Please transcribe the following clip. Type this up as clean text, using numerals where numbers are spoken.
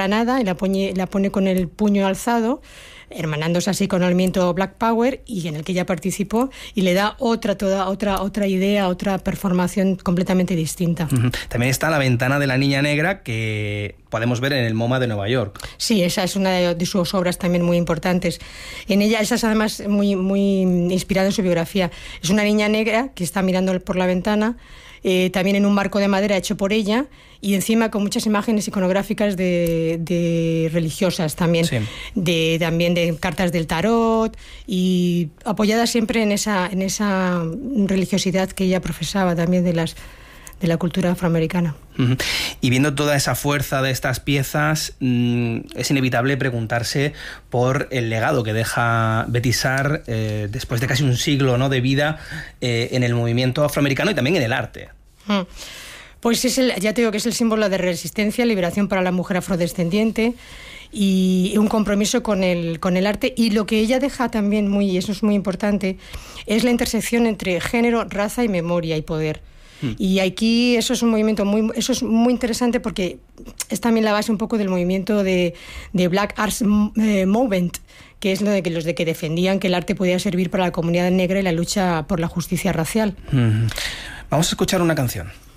granada y la pone con el puño alzado, hermanándose así con el movimiento Black Power, y en el que ella participó, y le da otra idea, otra performación completamente distinta. También está La ventana de la niña negra, que podemos ver en el MoMA de Nueva York. Sí, esa es una de sus obras también muy importantes. En ella, esa es además muy inspirada en su biografía. Es una niña negra que está mirando por la ventana, también en un marco de madera hecho por ella, y encima con muchas imágenes iconográficas de religiosas también, sí. También de cartas del tarot, y apoyada siempre en esa religiosidad que ella profesaba también de la cultura afroamericana. Y viendo toda esa fuerza de estas piezas, es inevitable preguntarse por el legado que deja Betty Saar después de casi un siglo, ¿no?, de vida en el movimiento afroamericano y también en el arte. Pues ya te digo que es el símbolo de resistencia, liberación para la mujer afrodescendiente y un compromiso con el arte. Y lo que ella deja también, y eso es muy importante, es la intersección entre género, raza y memoria y poder. Y aquí eso es un movimiento eso es muy interesante, porque es también la base un poco del movimiento de Black Arts Movement, que es los de que defendían que el arte podía servir para la comunidad negra y la lucha por la justicia racial. Vamos a escuchar una canción.